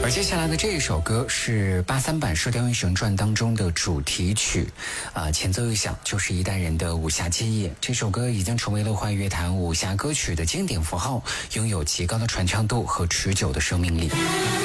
而接下来的这一首歌是83版《射雕英雄传》当中的主题曲，前奏一响就是一代人的武侠基业。这首歌已经成为了华语乐坛武侠歌曲的经典符号，拥有极高的传唱度和持久的生命力。